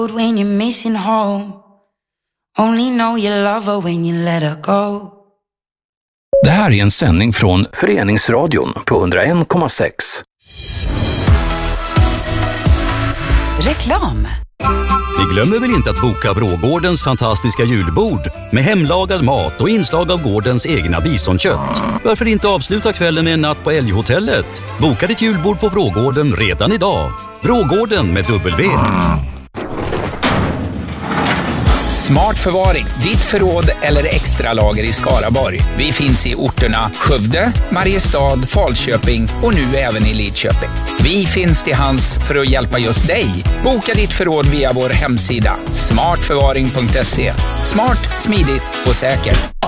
When you're missing home, only know you love her when you let her go. Det här är en sändning från Föreningsradion på 101,6. Reklam. Ni glömmer väl inte att boka Vrågårdens fantastiska julbord med hemlagad mat och inslag av gårdens egna bisonkött. Varför inte avsluta kvällen med en natt på Älghotellet? Boka ditt julbord på Vrågården redan idag. Vrågården med W. Smart förvaring, ditt förråd eller extra lager i Skaraborg. Vi finns i orterna Skövde, Mariestad, Falköping och nu även i Lidköping. Vi finns till hands för att hjälpa just dig. Boka ditt förråd via vår hemsida smartförvaring.se. Smart, smidigt och säkert.